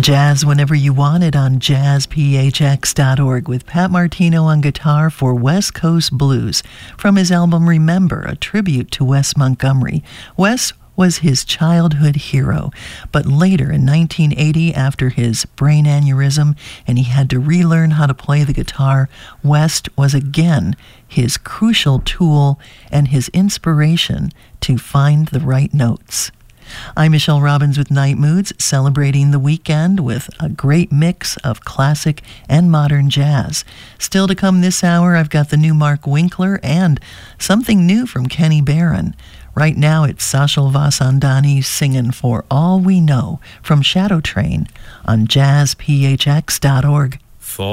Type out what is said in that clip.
Jazz whenever you want it on jazzphx.org with Pat Martino on guitar for West Coast Blues from his album Remember, a tribute to Wes Montgomery. Wes was his childhood hero, but later in 1980, after his brain aneurysm and he had to relearn how to play the guitar, Wes was again his crucial tool and his inspiration to find the right notes. I'm Michelle Robbins with Night Moods, celebrating the weekend with a great mix of classic and modern jazz. Still to come this hour, I've got the new Mark Winkler and something new from Kenny Barron. Right now, it's Sachal Vasandani singing For All We Know from Shadow Train on jazzphx.org.